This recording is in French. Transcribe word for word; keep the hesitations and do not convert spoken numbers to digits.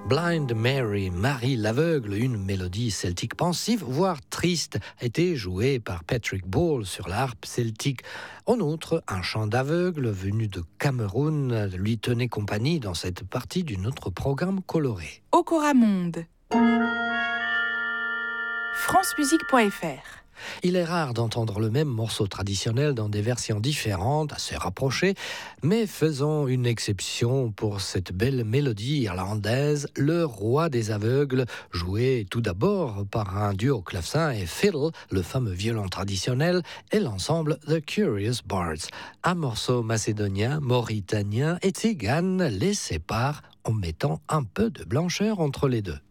Blind Mary, Marie l'aveugle, une mélodie celtique pensive, voire triste, a été jouée par Patrick Ball sur la harpe celtique. En outre, un chant d'aveugle venu de Cameroun lui tenait compagnie dans cette partie d'un autre programme coloré. Okoramonde. francemusique point f r. Il est rare d'entendre le même morceau traditionnel dans des versions différentes, assez rapprochées, mais faisons une exception pour cette belle mélodie irlandaise, Le Roi des aveugles, jouée tout d'abord par un duo clavecin et fiddle, le fameux violon traditionnel, et l'ensemble The Curious Bards. Un morceau macédonien, mauritanien et tzigane les sépare en mettant un peu de blancheur entre les deux.